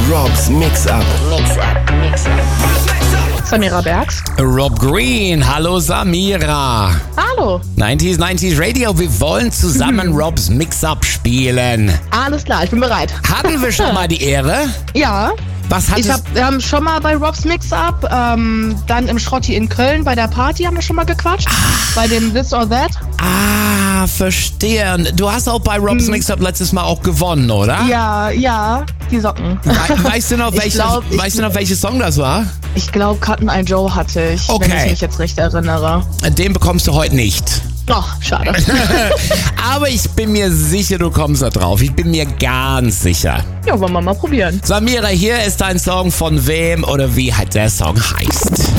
Rob's Mix-Up. Samira Bergs. Rob Green, hallo Samira. Hallo. 90s Radio, wir wollen zusammen Rob's Mix-Up spielen. Alles klar, ich bin bereit. Hatten wir schon mal die Ehre? Ja. Was hattest Wir haben schon mal bei Rob's Mix-Up, dann im Schrotti in Köln bei der Party haben wir schon mal gequatscht. Bei dem This or That. Verstehe. Und du hast auch bei Rob's Mix-Up letztes Mal auch gewonnen, oder? Ja, die Socken. Weißt du noch, welches Song das war? Ich glaube, Cotton Eye Joe hatte ich, Okay. wenn ich mich jetzt recht erinnere. Den bekommst du heute nicht. Oh, schade. Aber ich bin mir sicher, du kommst da drauf. Ich bin mir ganz sicher. Ja, wollen wir mal probieren. Samira, hier ist dein Song von wem oder wie halt der Song heißt.